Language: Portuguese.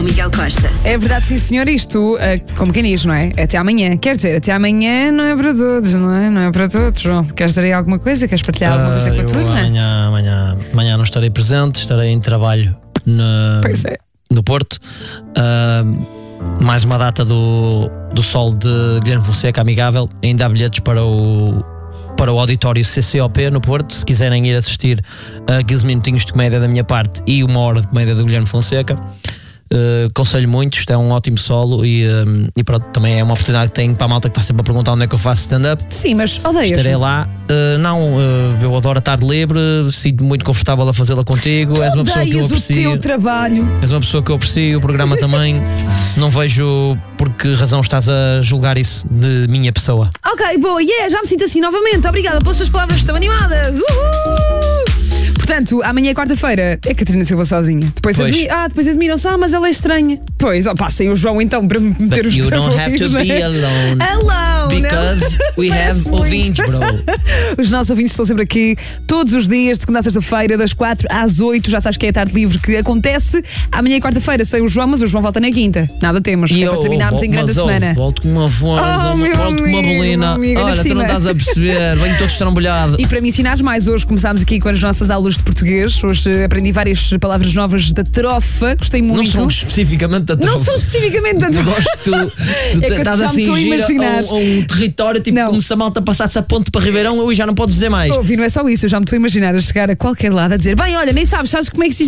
Miguel Costa. É verdade, sim senhor, isto, como quem diz, não é? Até amanhã. Quer dizer, até amanhã não é para todos, não é? Não é para todos, João. Queres dizer aí alguma coisa? Queres partilhar alguma coisa com a turma? Amanhã não estarei presente, estarei em trabalho no Porto. Mais uma data do Sol de Guilherme Fonseca, amigável. Ainda há bilhetes para o auditório CCOP no Porto, se quiserem ir assistir a 15 minutinhos de comédia da minha parte e 1 hora de comédia do Guilherme Fonseca. Aconselho muito, isto é um ótimo solo e pronto, também é uma oportunidade que tenho para a malta que está sempre a perguntar onde é que eu faço stand-up. Sim, mas odeias. Estarei lá. Eu adoro a tarde livre, sinto muito confortável a fazê-la contigo. És uma pessoa que eu aprecio. O teu trabalho. És uma pessoa que eu aprecio, o programa também. Não vejo por que razão estás a julgar isso de minha pessoa. Ok, boa, já me sinto assim novamente. Obrigada pelas tuas palavras tão animadas. Portanto, amanhã é quarta-feira. É Catarina Silva sozinha. Depois admiram-se, mas ela é estranha. Pois, passem o João então para me meter os You don't have to be alone. Because we have ouvintes, bro. Os nossos ouvintes estão sempre aqui todos os dias, de segunda a sexta-feira, das 4 às 8. Já sabes que é a tarde livre que acontece. Amanhã é quarta-feira sem o João, mas o João volta na quinta. Nada temos, é para terminarmos em grande semana. Volto com uma força, volto com uma bolina. Olha, tu não estás a perceber, venho todo estrambulhado. E para me ensinares mais, hoje começámos aqui com as nossas aulas de português. Hoje aprendi várias palavras novas da trofa. Gostei muito. Não são especificamente da trofa. Não são especificamente da trofa. Gosto que tu estás a cingir a um território, tipo como se a malta passasse a ponte para Ribeirão, eu já não podes dizer mais. Ouvi, não é só isso, eu já me estou a imaginar a chegar a qualquer lado a dizer: bem, olha, nem sabes como é que se diz